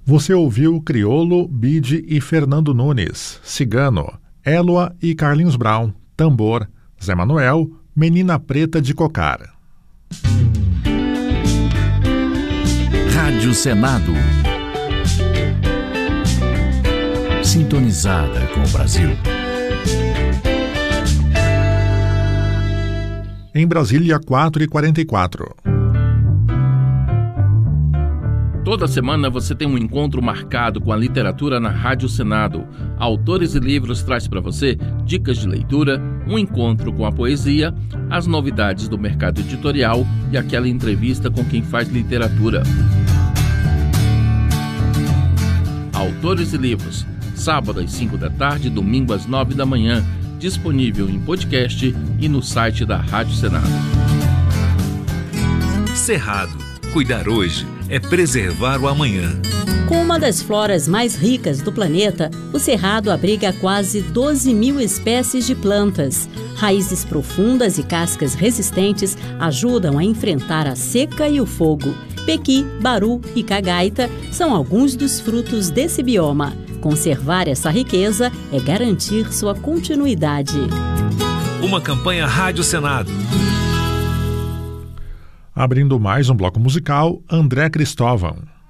Você ouviu Criolo, Bide e Fernando Nunes, Cigano, Élua e Carlinhos Brown, Tambor, Zé Manuel, Menina Preta de Cocar. Rádio Senado. Sintonizada com o Brasil. Em Brasília, 4h44. Toda semana você tem um encontro marcado com a literatura na Rádio Senado. Autores e Livros traz para você dicas de leitura, um encontro com a poesia, as novidades do mercado editorial e aquela entrevista com quem faz literatura. Autores e Livros, sábado às 5 da tarde, domingo às 9 da manhã, disponível em podcast e no site da Rádio Senado. Cerrado. Cuidar hoje é preservar o amanhã. Com uma das floras mais ricas do planeta, o Cerrado abriga quase 12 mil espécies de plantas. Raízes profundas e cascas resistentes ajudam a enfrentar a seca e o fogo. Pequi, baru e cagaita são alguns dos frutos desse bioma. Conservar essa riqueza é garantir sua continuidade. Uma campanha Rádio Senado. Abrindo mais um bloco musical, André Cristóvão.